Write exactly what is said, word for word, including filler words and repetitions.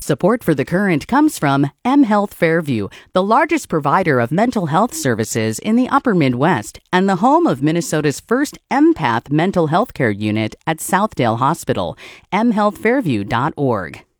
Support for The Current comes from M Health Fairview, the largest provider of mental health services in the upper Midwest and the home of Minnesota's first empath mental health care unit at Southdale Hospital, m health fairview dot org.